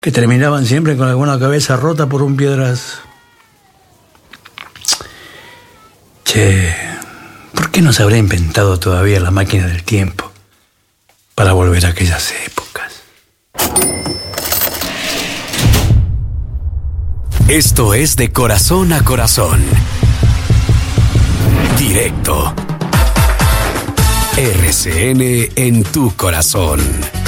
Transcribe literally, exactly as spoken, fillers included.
que terminaban siempre con alguna cabeza rota por un piedrazo. Che, ¿por qué no se habrá inventado todavía la máquina del tiempo para volver a aquellas épocas? Esto es De Corazón a Corazón. Directo. R C N en tu corazón.